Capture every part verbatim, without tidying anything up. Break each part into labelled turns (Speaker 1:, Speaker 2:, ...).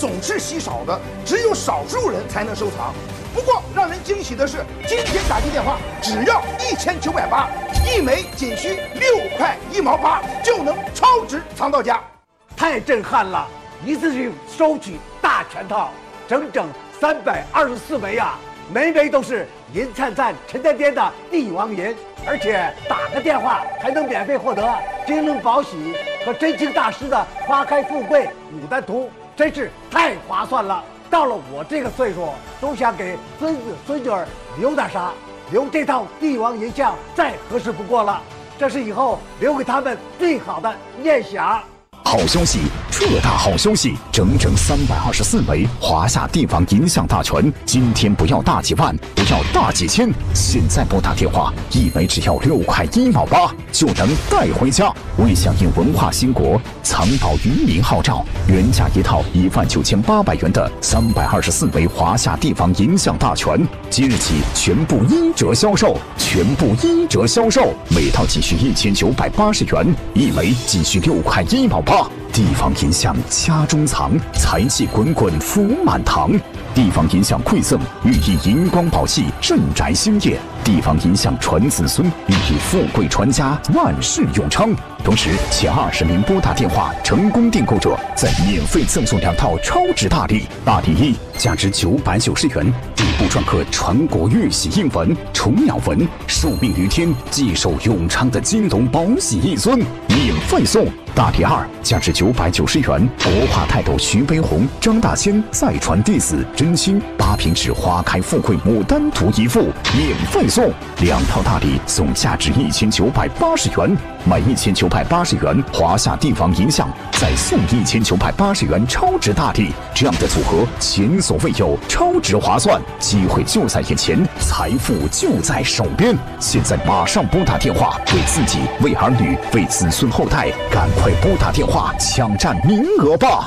Speaker 1: 总是稀少的，只有少数人才能收藏。不过让人惊喜的是，今天打进电话只要一千九百八，一枚仅需六块一毛八就能超值藏到家，
Speaker 2: 太震撼了！一次性收取大全套，整整三百二十四枚啊！枚枚都是银灿灿、沉甸甸的帝王银，而且打个电话还能免费获得京东宝喜和真卿大师的《花开富贵牡丹图》，真是太划算了。到了我这个岁数，都想给孙子孙女儿留点啥，留这套帝王银像再合适不过了。这是以后留给他们最好的念想。
Speaker 3: 好消息，特大好消息！整整三百二十四枚华夏帝王银像大全，今天不要大几万，不要大几千，现在拨打电话，一枚只要六块一毛八，就能带回家。为响应文化兴国，藏宝渔民号召，原价一套一万九千八百元的三百二十四枚华夏帝王银像大全，即日起全部一折销售，全部一折销售，每套仅需一千九百八十元，一枚仅需六块一毛八。帝王银像家中藏，财气滚滚福满堂。帝王银像馈赠，寓意银光宝气，镇宅兴业。帝王银像传子孙，寓意富贵传家，万事永昌。同时，前二十名拨打电话成功订购者，再免费赠送两套超值大礼。大礼一，价值九百九十元，底部篆刻传国玉玺印文、虫鸟纹，寿命于天，继寿永昌的金龙宝玺一尊，免费送。大礼二，价值九百九十元，国画泰斗徐悲鸿、张大千再传弟子真卿八品纸花开富贵牡丹图一幅，免费送。两套大礼送价值一千九百八十元，买一千九百八十元华夏帝王银像，再送一千九百八十元超值大礼，这样的组合前所未有，超值划算，机会就在眼前，财富就在手边。现在马上拨打电话，为自己、为儿女、为子孙后代，赶快拨打电话抢占名额吧！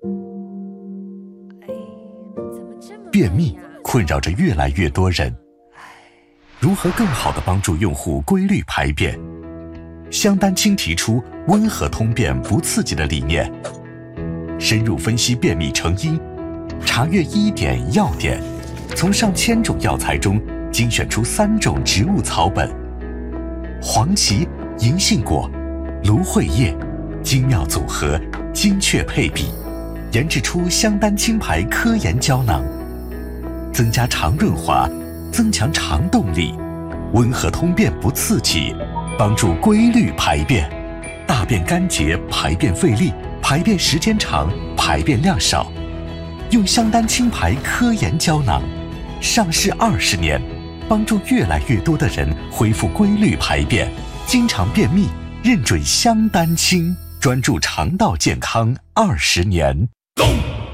Speaker 4: 便秘困扰着越来越多人，如何更好地帮助用户规律排便？香丹青提出温和通便不刺激的理念，深入分析便秘成因，查阅医典药典，从上千种药材中精选出三种植物草本：黄芪、银杏果、芦荟叶，精妙组合，精确配比，研制出香丹青牌科研胶囊，增加肠润滑，增强肠动力，温和通便不刺激，帮助规律排便，大便干结，排便费力，排便时间长，排便量少。用香丹青牌科研胶囊，上市二十年，帮助越来越多的人恢复规律排便，经常便秘，认准香丹青，专注肠道健康二十年。